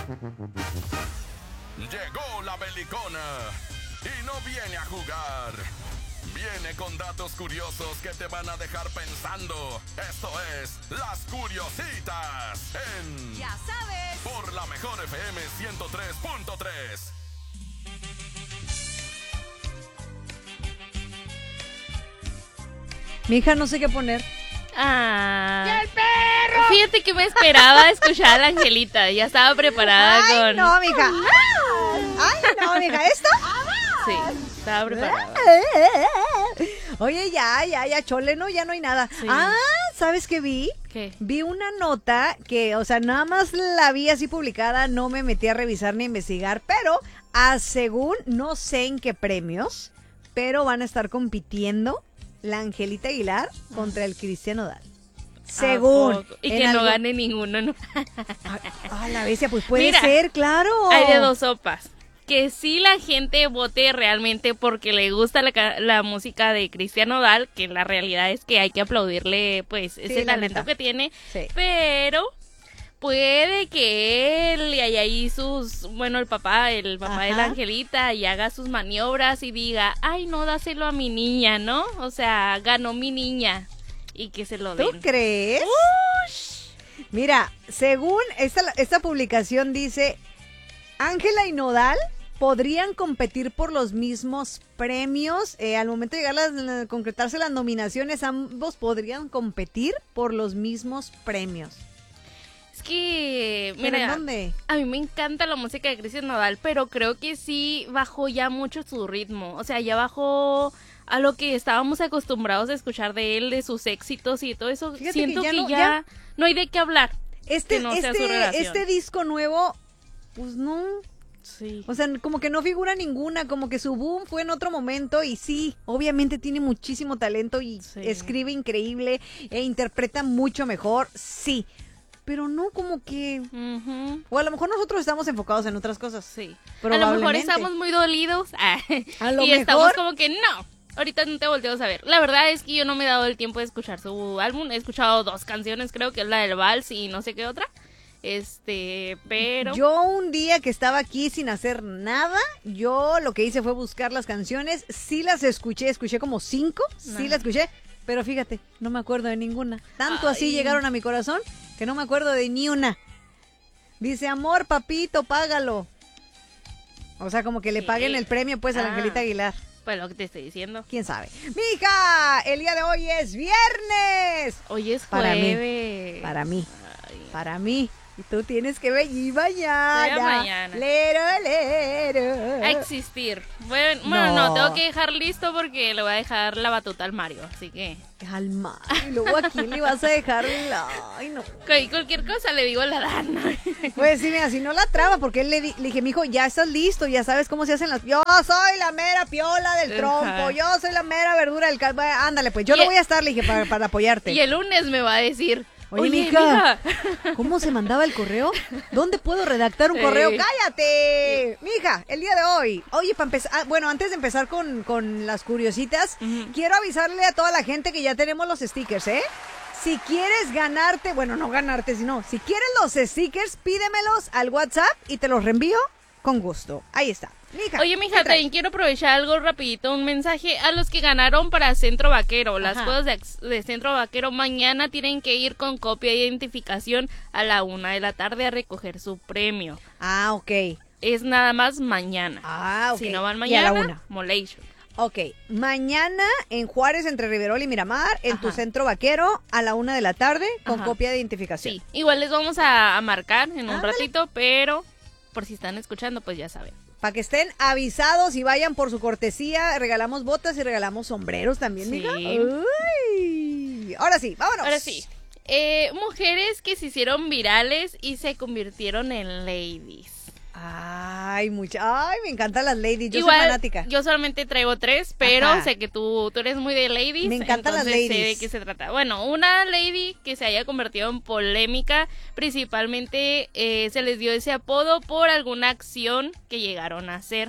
Llegó la belicona y no viene a jugar. Viene con datos curiosos que te van a dejar pensando. Esto es Las Curiositas en... Ya sabes. Por la mejor FM 103.3. Mija, no sé qué poner. ¡Ya el perro! Fíjate que me esperaba escuchar a la Angelita. Ya estaba preparada Ay, con... no, mija. Ay, no, mija. ¿Esto? Sí, estaba preparada. Oye, ya, chole, ¿no? Ya no hay nada. Sí. Ah, ¿sabes qué vi? ¿Qué? Vi una nota que, o sea, nada más la vi así publicada, no me metí a revisar ni a investigar, pero según, no sé en qué premios, pero van a estar compitiendo la Angelita Aguilar contra el Cristian Nodal. Según. Y que no gane ninguno, ¿no? La bestia, pues puede Mira, ser, claro. Hay de dos sopas. Que sí la gente vote realmente porque le gusta la música de Cristian Nodal, que la realidad es que hay que aplaudirle pues ese talento que tiene, sí. Pero puede que él y ahí el papá de la Angelita y haga sus maniobras y diga, ay no, dáselo a mi niña, ¿no? O sea, ganó mi niña y que se lo den. ¿Tú crees? Mira, según esta publicación dice, Ángela y Nodal podrían competir por los mismos premios. Al momento de llegar a concretarse las nominaciones, ambos podrían competir por los mismos premios. Es que, ¿Pero mira, en dónde? A mí me encanta la música de Cristian Nodal, pero creo que sí bajó ya mucho su ritmo. O sea, ya bajó a lo que estábamos acostumbrados a escuchar de él, de sus éxitos y todo eso. Fíjate Siento que que ya no hay de qué hablar. Que no sea su relación. Este disco nuevo, pues no. Sí. O sea, como que no figura ninguna, como que su boom fue en otro momento y sí, obviamente tiene muchísimo talento y escribe increíble e interpreta mucho mejor, sí, pero no como que... O a lo mejor nosotros estamos enfocados en otras cosas. Sí. A lo mejor estamos muy dolidos a lo y mejor... estamos como que no. Ahorita no te volteo a ver. La verdad es que yo no me he dado el tiempo de escuchar su álbum. He escuchado 2 canciones, creo que es la del Vals y no sé qué otra. Pero... Yo un día que estaba aquí sin hacer nada, yo lo que hice fue buscar las canciones, sí las escuché como 5, sí las escuché, pero fíjate, no me acuerdo de ninguna. Tanto así llegaron a mi corazón que no me acuerdo de ni una. Dice, amor, papito, págalo. O sea, como que le paguen el premio pues a la Angelita Aguilar. Pues lo que te estoy diciendo. ¿Quién sabe? ¡Mija! El día de hoy es viernes. Hoy es jueves. Para mí. Y tú tienes que venir mañana. Lero. A existir. Bueno, no, tengo que dejar listo porque le voy a dejar la batuta al Mario, así que... Calma. Y luego a quién le vas a dejar ay, no. Cualquier cosa le digo a la Dana. Pues sí, mira, si no la traba, porque le dije, mijo, ya estás listo, ya sabes cómo se hacen las... Yo soy la mera piola del trompo, yo soy la mera verdura del caldo. Ándale, pues yo no voy a estar, le dije, para apoyarte. Y el lunes me va a decir... Oye, mija, ¿cómo se mandaba el correo? ¿Dónde puedo redactar un correo? ¡Cállate! Mija, el día de hoy. Oye, para empezar, antes de empezar con las curiositas, quiero avisarle a toda la gente que ya tenemos los stickers, ¿eh? Si quieres ganarte, bueno, no ganarte, sino, si quieres los stickers, pídemelos al WhatsApp y te los reenvío con gusto. Ahí está. Mija, oye, mija, también quiero aprovechar algo rapidito, un mensaje a los que ganaron para Centro Vaquero. Las cosas de Centro Vaquero mañana tienen que ir con copia de identificación a la 1:00 p.m. a recoger su premio. Ah, ok. Es nada más mañana. Ah, ok. Si no van mañana, y a la 1:00. Molation. Ok, mañana en Juárez, entre Riverol y Miramar, en tu Centro Vaquero, a la 1:00 p.m, con copia de identificación. Sí, igual les vamos a marcar en un ratito, pero por si están escuchando, pues ya saben. Para que estén avisados y vayan por su cortesía, regalamos botas y regalamos sombreros también, mija. Uy. Ahora sí, vámonos. Ahora sí. Mujeres que se hicieron virales y se convirtieron en ladies. Ay, me encantan las ladies, yo igual, soy fanática. Yo solamente traigo 3, pero sé que tú eres muy de ladies. Me encantan las ladies. Sé de qué se trata. Bueno, una lady que se haya convertido en polémica, principalmente se les dio ese apodo por alguna acción que llegaron a hacer.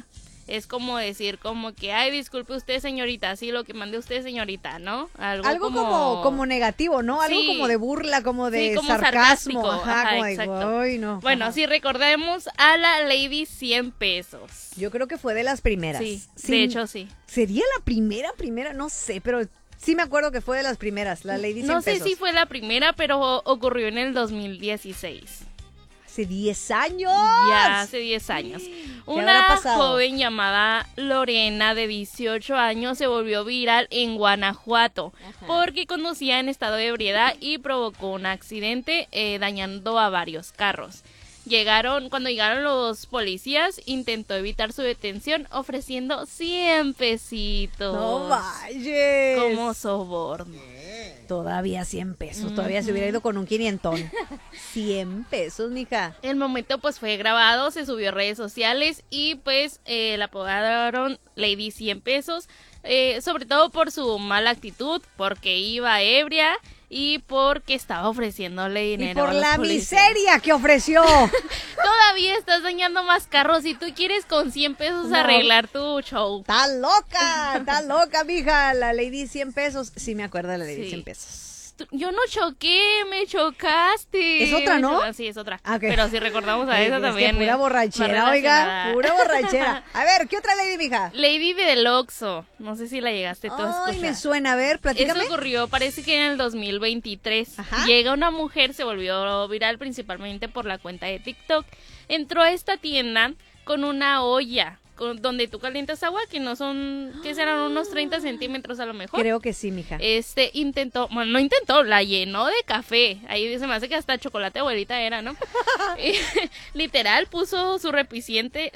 es como decir como que, ay, disculpe usted, señorita, sí, lo que mande usted, señorita, ¿no? Algo como negativo, ¿no? Algo como de burla, como de como sarcasmo. Ajá, como exacto. Ay, no. Bueno, si recordemos a la Lady 100 pesos. Yo creo que fue de las primeras. Sí, de hecho sí. ¿Sería la primera? No sé, pero sí me acuerdo que fue de las primeras, la Lady 100 pesos. No sé si fue la primera, pero ocurrió en el 2016. Hace 10 años. Ya hace 10 años. Una joven llamada Lorena, de 18 años, se volvió viral en Guanajuato. Ajá. Porque conducía en estado de ebriedad y provocó un accidente dañando a varios carros. Cuando llegaron los policías, intentó evitar su detención ofreciendo 100 pesitos. No vayas. Como soborno. Todavía 100 pesos, todavía se hubiera ido con un 500. 100 pesos, mija. El momento pues fue grabado, se subió a redes sociales y pues la apodaron Lady 100 pesos, sobre todo por su mala actitud, porque iba ebria y porque estaba ofreciéndole dinero. Y por la miseria que ofreció. Todavía estás dañando más carros y tú quieres con 100 pesos arreglar tu show. Está loca, mija. La Lady 100 pesos. Sí me acuerdo de la Lady 100 pesos. Yo no choqué, me chocaste. ¿Es otra, no? Sí, es otra. Okay. Pero si recordamos a esa también. Pura borrachera, oiga. Pura borrachera. A ver, ¿qué otra Lady, mija? Lady del Oxxo. No sé si la llegaste tú a escuchar. Ay, me suena. A ver, platícame. Eso ocurrió, parece que en el 2023. Ajá. Llega una mujer, se volvió viral principalmente por la cuenta de TikTok. Entró a esta tienda con una olla donde tú calientas agua, que serán unos 30 centímetros a lo mejor. Creo que sí, mija. No intentó, la llenó de café. Ahí se me hace que hasta chocolate abuelita era, ¿no? Literal, puso su recipiente.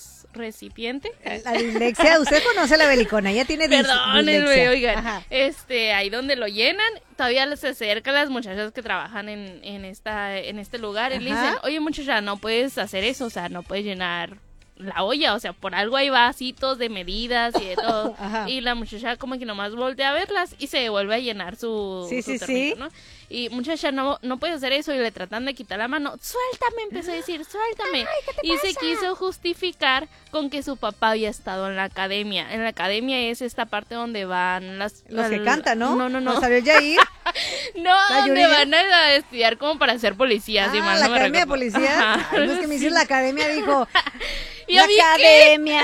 La dislexia, usted conoce la belicona, ella tiene Perdónenme, oigan. Ahí donde lo llenan, todavía se acercan las muchachas que trabajan en este lugar y le dicen, oye, muchacha, no puedes hacer eso, o sea, no puedes llenar la olla, o sea, por algo hay vasitos de medidas y de todo. Y la muchacha como que nomás voltea a verlas y se vuelve a llenar su termito, ¿no? Y muchacha, no puede hacer eso, y le tratan de quitar la mano. Suéltame, empezó a decir, suéltame. Ay, y se quiso justificar con que su papá había estado en la academia. En la academia es esta parte donde van los que cantan, ¿no? No. ¿Salió el Yair? No, donde van a estudiar como para ser policías. La academia de policías. Es que me hicieron la academia, dijo... ¿Y la academia.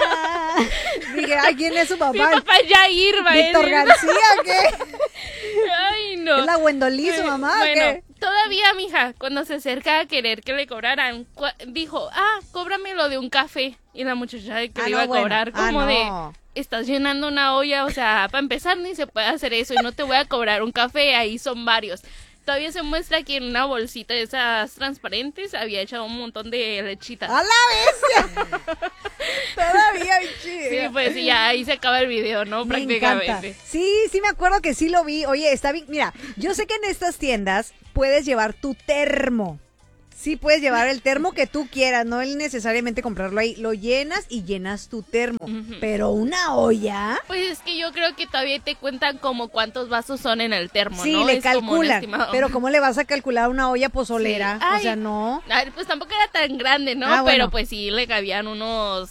Dije, ay, ¿quién es su papá? Mi papá es Yair, Víctor García, ¿qué? Ay, no. ¿Es la Wendolí, su mamá? Bueno, ¿qué? todavía, mija, cuando se acerca a querer que le cobraran, dijo, cóbrame lo de un café. Y la muchacha que le iba a cobrar, como de, estás llenando una olla, o sea, para empezar ni se puede hacer eso y no te voy a cobrar un café, ahí son varios. Todavía se muestra que en una bolsita de esas transparentes había echado un montón de lechitas. ¡A la bestia! Todavía, bichi. Sí, pues sí, ya ahí se acaba el video, ¿no? Me Prácticamente. encanta. Sí, me acuerdo que sí lo vi. Oye, está bien. Mira, yo sé que en estas tiendas puedes llevar tu termo. Sí puedes llevar el termo que tú quieras, no necesariamente comprarlo ahí. Lo llenas y llenas tu termo. Pero una olla... Pues es que yo creo que todavía te cuentan como cuántos vasos son en el termo, sí, ¿no? le calculan. Pero ¿cómo le vas a calcular una olla pozolera? Sí. O sea, no. Pues tampoco era tan grande, ¿no? Bueno. Pero pues sí le cabían unos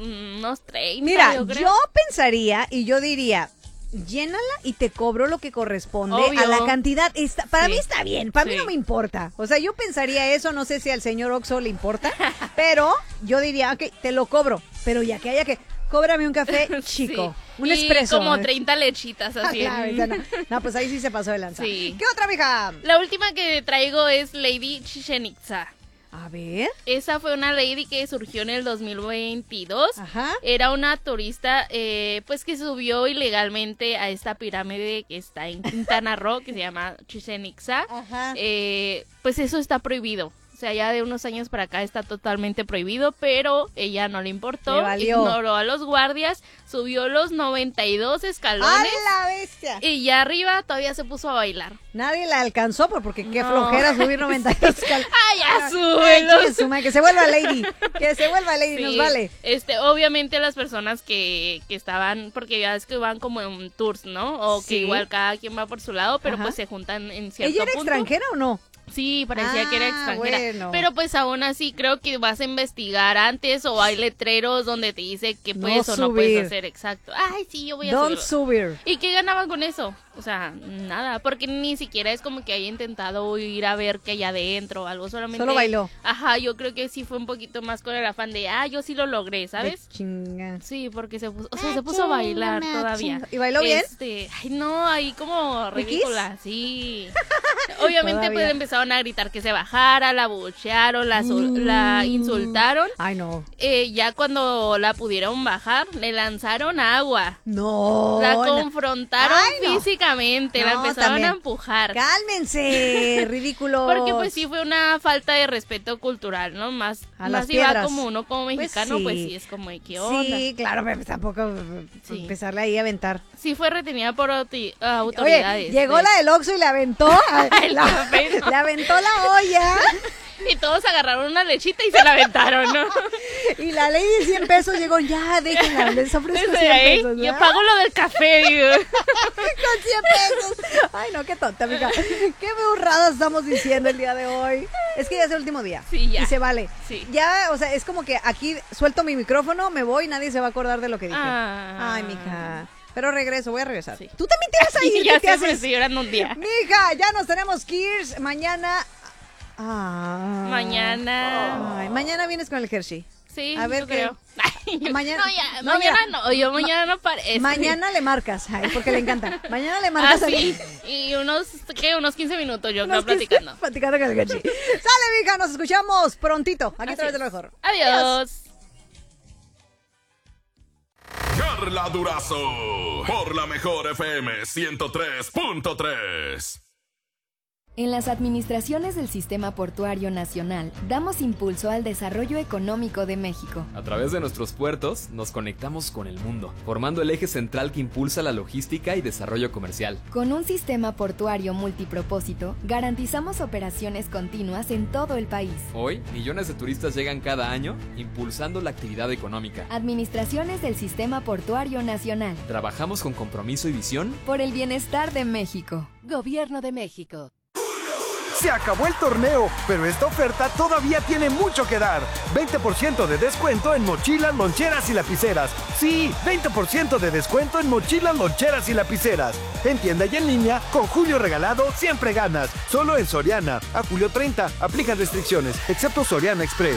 30, Mira, yo creo. yo pensaría y yo diría... Llénala y te cobro lo que corresponde a la cantidad. Para mí está bien, para mí no me importa. O sea, yo pensaría eso, no sé si al señor Oxxo le importa, pero yo diría, ok, te lo cobro, pero ya que haya que, cóbrame un café chico, un expreso. Como 30 lechitas así. No, pues ahí sí se pasó de lanza. Sí. ¿Qué otra, mija? La última que traigo es Lady Chichén Itzá. A ver. Esa fue una lady que surgió en el 2022. Ajá. Era una turista, pues que subió ilegalmente a esta pirámide que está en Quintana Roo, que se llama Chichén Itzá. Ajá. Pues eso está prohibido. O sea, ya de unos años para acá está totalmente prohibido, pero ella no le importó, ignoró a los guardias, subió los 92 escalones. ¡A la bestia! Y ya arriba todavía se puso a bailar. Nadie la alcanzó porque qué flojera subir 92 escalones. ¡Ay, ya súbelo! Que se vuelva Lady, sí. Nos vale. Obviamente las personas que estaban, porque ya es que van como en tours, ¿no? O que igual cada quien va por su lado, pero pues se juntan en cierto punto. ¿Ella era extranjera o no? Sí, parecía que era extranjera. Bueno. Pero pues aún así creo que vas a investigar antes o hay letreros donde te dice qué puedes o no puedes hacer. Exacto. Ay, sí, yo voy a Don't subir. ¿Y qué ganaban con eso? O sea, nada, porque ni siquiera es como que haya intentado ir a ver qué hay adentro o algo, solamente... Solo bailó. Ajá, yo creo que sí fue un poquito más con el afán de, yo sí lo logré, ¿sabes? De chinga. Sí, porque se puso a bailar todavía. ¿Y bailó bien? Ay, no, ahí como ridícula, sí. Obviamente pues empezaron a gritar que se bajara, la abuchearon, la insultaron. Ay, no. Ya cuando la pudieron bajar, le lanzaron agua. No. La confrontaron físicamente, la empezaron a empujar. ¡Cálmense! ¡Ridículos! Porque pues sí fue una falta de respeto cultural, ¿no? Más si va como uno como mexicano, pues sí es como, ¿qué onda? Sí, claro, pero tampoco empezarle ahí a aventar. Sí fue retenida por autoridades. Oye, llegó la del Oxxo y le aventó, le aventó la olla. Y todos agarraron una lechita y se la aventaron, ¿no? Y la ley de 100 pesos llegó, ya, déjenla, les ofrezco 100 pesos. Yo pago lo del café, digo. Con 100 pesos. Ay, no, qué tonta, amiga. Qué burradas estamos diciendo el día de hoy. Es que ya es el último día. Sí, ya. Y se vale. Sí. Ya, o sea, es como que aquí suelto mi micrófono, me voy y nadie se va a acordar de lo que dije. Ay, mija. Pero voy a regresar. Sí. Tú también te vas a ir. Ya ¿qué haces? Estoy llorando un día. Mija, ya nos tenemos que ir. Mañana. Mañana vienes con el Hershey. Sí, a ver, yo creo. Mañana no parece. Mañana le marcas, porque le encanta. Mañana le marcas a sí. Y unos 15 minutos yo creo platicando. Platicando con el Hershey. Sale, mija, nos escuchamos prontito. Aquí a través de lo mejor. Adiós. Carla Durazo, por la mejor FM 103.3. En las administraciones del Sistema Portuario Nacional, damos impulso al desarrollo económico de México. A través de nuestros puertos, nos conectamos con el mundo, formando el eje central que impulsa la logística y desarrollo comercial. Con un sistema portuario multipropósito, garantizamos operaciones continuas en todo el país. Hoy, millones de turistas llegan cada año, impulsando la actividad económica. Administraciones del Sistema Portuario Nacional. Trabajamos con compromiso y visión por el bienestar de México. Gobierno de México. Se acabó el torneo, pero esta oferta todavía tiene mucho que dar. 20% de descuento en mochilas, loncheras y lapiceras. Sí, 20% de descuento en mochilas, loncheras y lapiceras. En tienda y en línea, con Julio Regalado siempre ganas. Solo en Soriana. A julio 30, aplican restricciones, excepto Soriana Express.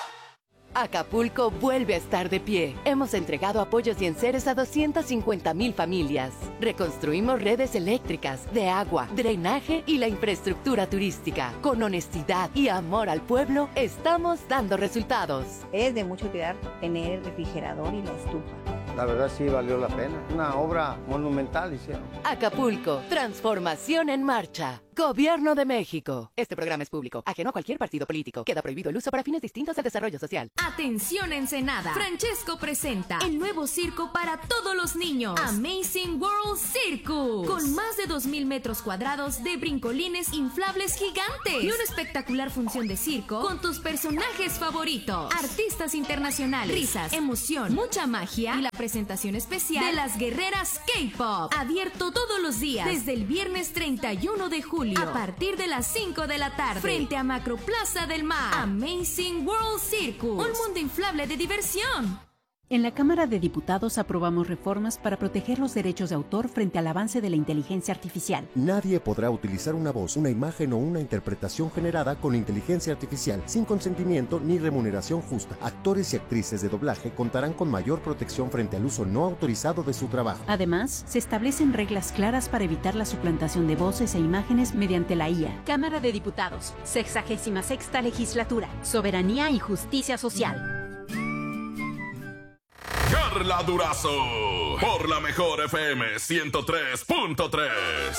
Acapulco vuelve a estar de pie. Hemos entregado apoyos y enseres a 250,000 familias. Reconstruimos redes eléctricas, de agua, drenaje y la infraestructura turística. Con honestidad y amor al pueblo, estamos dando resultados. Es de mucha utilidad tener el refrigerador y la estufa. La verdad sí valió la pena. Una obra monumental hicieron. Acapulco, transformación en marcha. Gobierno de México. Este programa es público, ajeno a cualquier partido político. Queda prohibido el uso para fines distintos al desarrollo social. Atención Ensenada. Francesco presenta el nuevo circo para todos los niños. Amazing World Circus. Con más de 2,000 metros cuadrados de brincolines inflables gigantes. Y una espectacular función de circo con tus personajes favoritos. Artistas internacionales. Risas, emoción, mucha magia y la presentación especial de las guerreras K-Pop. Abierto todos los días desde el viernes 31 de julio. A partir de las 5 de la tarde. Frente a Macroplaza del Mar. Amazing World Circus. Un mundo inflable de diversión. En la Cámara de Diputados aprobamos reformas para proteger los derechos de autor frente al avance de la inteligencia artificial. Nadie podrá utilizar una voz, una imagen o una interpretación generada con inteligencia artificial sin consentimiento ni remuneración justa. Actores y actrices de doblaje contarán con mayor protección frente al uso no autorizado de su trabajo. Además, se establecen reglas claras para evitar la suplantación de voces e imágenes mediante la IA. Cámara de Diputados, 66ª Legislatura, Soberanía y Justicia Social. Carla Durazo, por la mejor FM 103.3.